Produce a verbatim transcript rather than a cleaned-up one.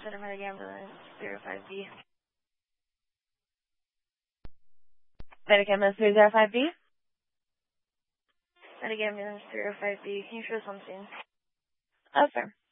Center Medic Ambulance zero five B. Medic Ambulance three zero five B. Medic Ambulance zero five B. Can you show us on scene? Oh, sir.